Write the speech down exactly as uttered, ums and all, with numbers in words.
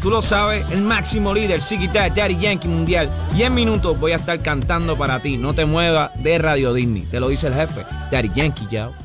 tú lo sabes, el máximo líder, Chiquita, Daddy Yankee Mundial. Y en minutos voy a estar cantando para ti. No te muevas de Radio Disney. Te lo dice el jefe, Daddy Yankee, ya.